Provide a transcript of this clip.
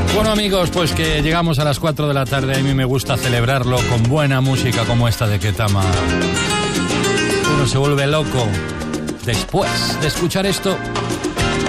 Bueno, amigos, pues que llegamos a las 4 de la tarde. A mí me gusta celebrarlo con buena música como esta de Ketama. Uno se vuelve loco después de escuchar esto.